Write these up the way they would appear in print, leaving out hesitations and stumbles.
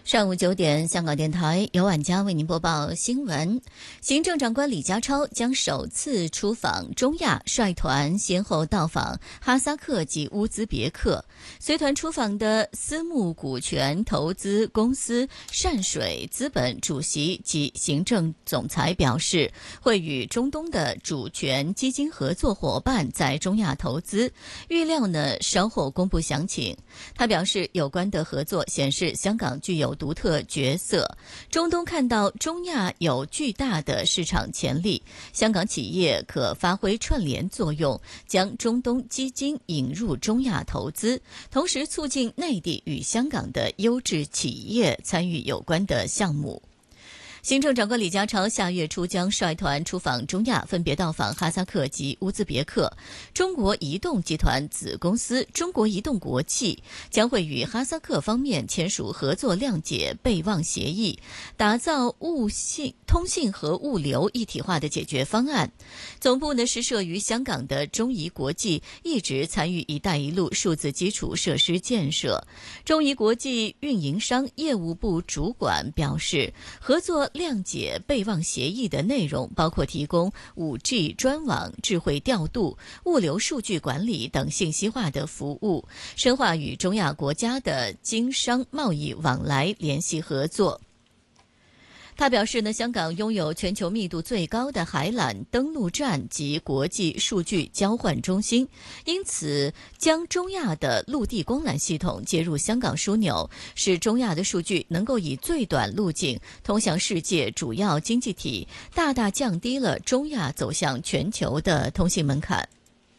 上午9点，香港电台由晚佳为您播报新闻。行政长官李家超将首次出访中亚，率团先后到访哈萨克及乌兹别克。随团出访的私募股权投资公司善水资本主席及行政总裁表示，会与中东的主权基金合作伙伴在中亚投资，预料稍后公布详情。他表示，有关的合作显示香港具有独特角色，中东看到中亚有巨大的市场潜力，香港企业可发挥串联作用，将中东基金引入中亚投资，同时促进内地与香港的优质企业参与有关的项目。行政长官李家超下月初将率团出访中亚，分别到访哈萨克及乌兹别克。中国移动集团子公司中国移动国际将会与哈萨克方面签署合作谅解备忘协议，打造通信和物流一体化的解决方案。总部实设于香港的中移国际一直参与“一带一路”数字基础设施建设。中移国际运营商业务部主管表示，合作谅解备忘协议的内容包括提供 5G 专网、智慧调度、物流数据管理等信息化的服务，深化与中亚国家的经商贸易往来联系合作。他表示香港拥有全球密度最高的海缆登陆站及国际数据交换中心，因此将中亚的陆地光缆系统接入香港枢纽，使中亚的数据能够以最短路径通向世界主要经济体，大大降低了中亚走向全球的通信门槛。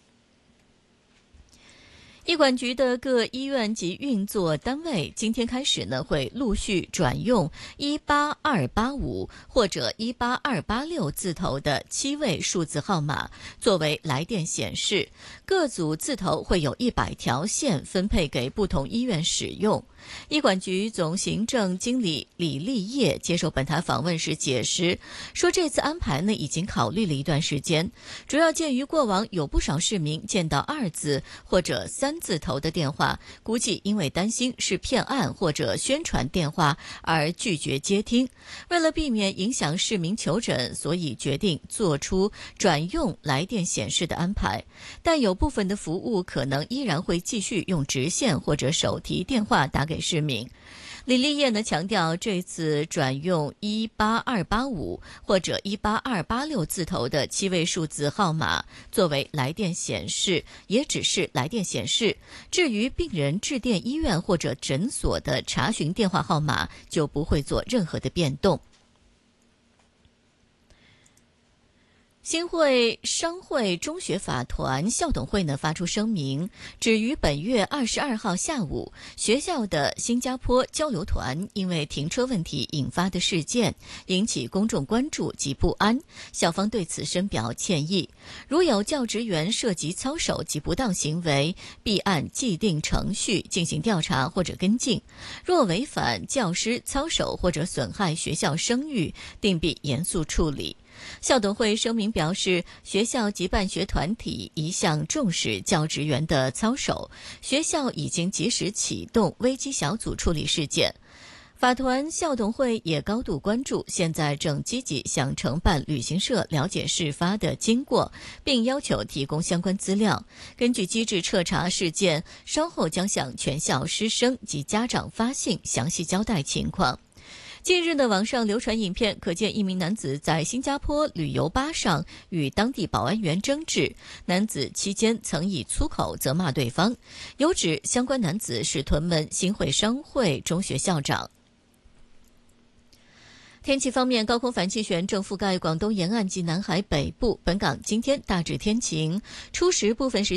医管局的各医院及运作单位今天开始会陆续转用18285或者18286字头的7位数字号码作为来电显示，各组字头会有100条线分配给不同医院使用。医管局总行政经理李立业接受本台访问时解释说，这次安排已经考虑了一段时间，主要鉴于过往有不少市民见到2字或者3字头的电话，估计因为担心是骗案或者宣传电话而拒绝接听。为了避免影响市民求诊，所以决定做出转用来电显示的安排，但有部分的服务可能依然会继续用直线或者手提电话打给市民。李立业强调，这次转用18285或者18286字头的7位数字号码作为来电显示，也只是来电显示，至于病人致电医院或者诊所的查询电话号码就不会做任何的变动。新会商会中学法团校董会发出声明，指于本月22号下午，学校的新加坡交流团因为停车问题引发的事件引起公众关注及不安，校方对此深表歉意。如有教职员涉及操守及不当行为，必按既定程序进行调查或者跟进，若违反教师操守或者损害学校声誉，定必严肃处理。校董会声明表示，学校及办学团体一向重视教职员的操守，学校已经及时启动危机小组处理事件。法团校董会也高度关注，现在正积极向承办旅行社了解事发的经过，并要求提供相关资料。根据机制彻查事件，稍后将向全校师生及家长发信，详细交代情况。近日网上流传影片，可见一名男子在新加坡旅游巴上与当地保安员争执，男子期间曾以粗口责骂对方，有指相关男子是屯门新会商会中学校长。天气方面，高空反气旋正覆盖广东沿岸及南海北部，本港今天大致天晴，初时部分时